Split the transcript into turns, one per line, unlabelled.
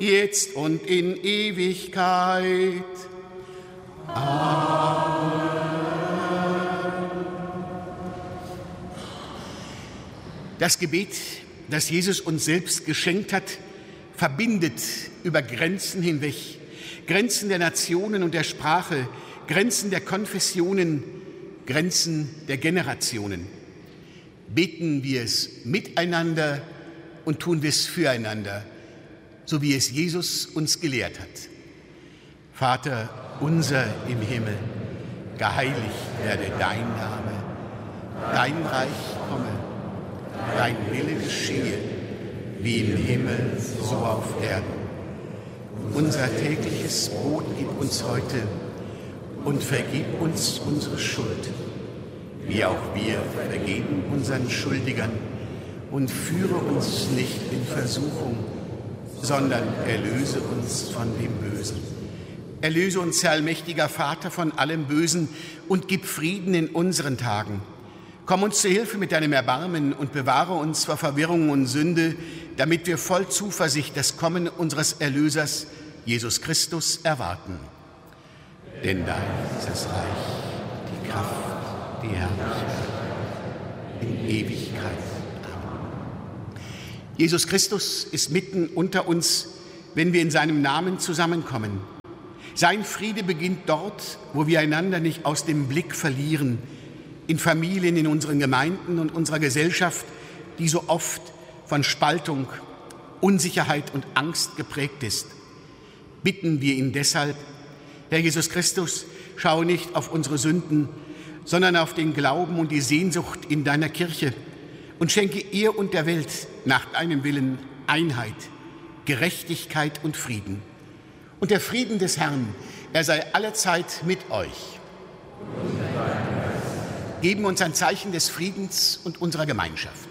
jetzt und in Ewigkeit. Amen. Das Gebet, das Jesus uns selbst geschenkt hat, verbindet über Grenzen hinweg. Grenzen der Nationen und der Sprache, Grenzen der Konfessionen, Grenzen der Generationen. Beten wir es miteinander und tun wir es füreinander, so wie es Jesus uns gelehrt hat. Vater unser im Himmel, geheiligt werde dein Name, dein Reich komme, dein Wille geschehe, wie im Himmel, so auf Erden. Unser tägliches Brot gib uns heute und vergib uns unsere Schuld, wie auch wir vergeben unseren Schuldigern, und führe uns nicht in Versuchung, sondern erlöse uns von dem Bösen. Erlöse uns, Herr allmächtiger Vater, von allem Bösen und gib Frieden in unseren Tagen. Komm uns zu Hilfe mit deinem Erbarmen und bewahre uns vor Verwirrung und Sünde, damit wir voll Zuversicht das Kommen unseres Erlösers, Jesus Christus, erwarten. Denn dein ist das Reich, die Kraft, die Herrlichkeit in Ewigkeit. Amen. Jesus Christus ist mitten unter uns, wenn wir in seinem Namen zusammenkommen. Sein Friede beginnt dort, wo wir einander nicht aus dem Blick verlieren, in Familien, in unseren Gemeinden und unserer Gesellschaft, die so oft von Spaltung, Unsicherheit und Angst geprägt ist. Bitten wir ihn deshalb, Herr Jesus Christus, schau nicht auf unsere Sünden, sondern auf den Glauben und die Sehnsucht in deiner Kirche und schenke ihr und der Welt nach deinem Willen Einheit, Gerechtigkeit und Frieden. Und der Frieden des Herrn, er sei allezeit mit euch. Geben uns ein Zeichen des Friedens und unserer Gemeinschaft.